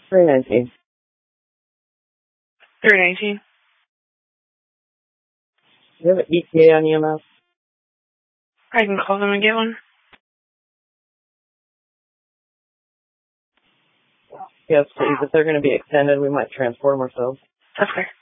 319. 319. Do you have an ETA on EMS? I can call them and get one. Yes, please. If they're going to be extended, we might transport them ourselves. That's fair.